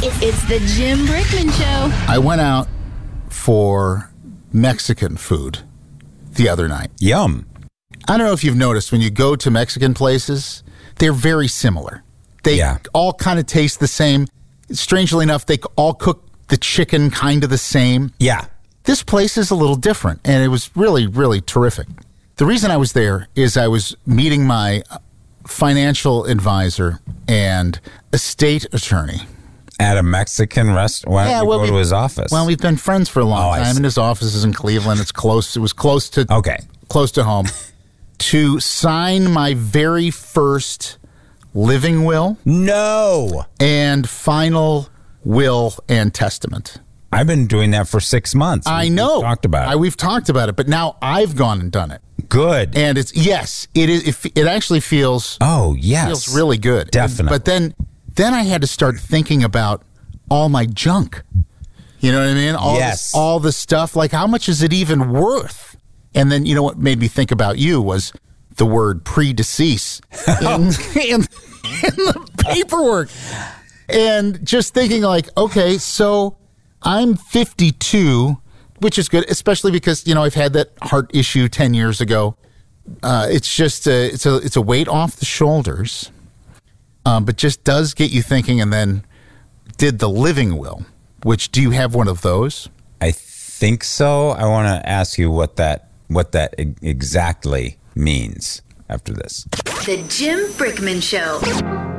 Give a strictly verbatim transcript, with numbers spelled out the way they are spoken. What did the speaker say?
It's the Jim Brickman Show. I went out for Mexican food the other night. Yum. I don't know if you've noticed when you go to Mexican places, they're very similar. They Yeah. all kind of taste the same. Strangely enough, they all cook the chicken kind of the same. Yeah. This place is a little different, and it was really, really terrific. The reason I was there is I was meeting my financial advisor and estate attorney. At a Mexican restaurant? Why Yeah, don't you well, go to we- his office? Well, we've been friends for a long Oh, I time, see. and his office is in Cleveland. It's close. It was close to Okay. close to home. To sign my very first living will No. and final will and testament. I've been doing that for six months. I We- know. We've talked about it. I, we've talked about it, but now I've gone and done it. Good. And it's, yes, it is. It, it actually feels oh, yes. feels really good. Definitely. But then, then I had to start thinking about all my junk. You know what I mean? All Yes. This, all the stuff. Like, how much is it even worth? And then, you know what made me think about you was the word predecease in, in, in the paperwork. And just thinking like, okay, so I'm fifty-two, which is good, especially because, you know, I've had that heart issue ten years ago. Uh, it's just a, it's a, it's a weight off the shoulders, um, but just does get you thinking. And then did the living will, which do you have one of those? I think so. I want to ask you what that what that e- exactly means after this. The Jim Brickman Show.